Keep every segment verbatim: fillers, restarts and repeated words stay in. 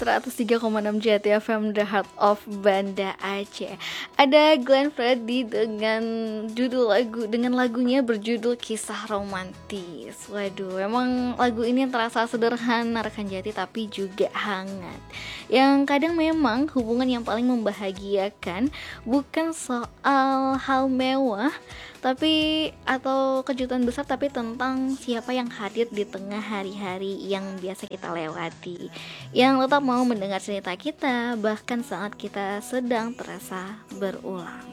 seratus tiga koma enam J T F M, The Heart of Banda Aceh. Ada Glenn Fredly dengan judul lagu dengan lagunya berjudul Kisah Romantis. Waduh, emang lagu ini terasa sederhana rekan Jati tapi juga hangat. Yang kadang memang hubungan yang paling membahagiakan bukan soal hal mewah tapi atau kejutan besar, tapi tentang siapa yang hadir di tengah hari-hari yang biasa kita lewati, yang tetap mau mendengar cerita kita bahkan saat kita sedang terasa berulang.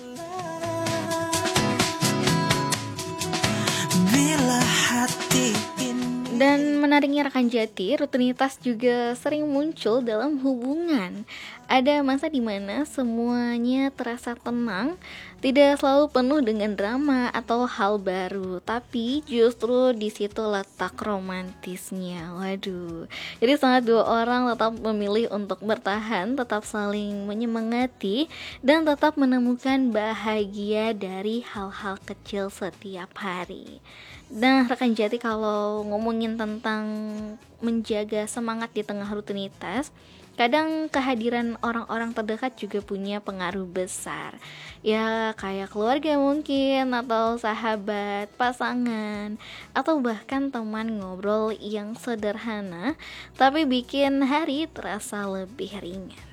Bila hati Dan menariknya rekan Jati, rutinitas juga sering muncul dalam hubungan. Ada masa dimana semuanya terasa tenang, tidak selalu penuh dengan drama atau hal baru, tapi justru di situ letak romantisnya. Waduh. Jadi saat dua orang tetap memilih untuk bertahan, tetap saling menyemangati, dan tetap menemukan bahagia dari hal-hal kecil setiap hari. Nah, rekan Jati, kalau ngomongin tentang menjaga semangat di tengah rutinitas, kadang kehadiran orang-orang terdekat juga punya pengaruh besar. Ya, kayak keluarga mungkin, atau sahabat, pasangan, atau bahkan teman ngobrol yang sederhana, tapi bikin hari terasa lebih ringan.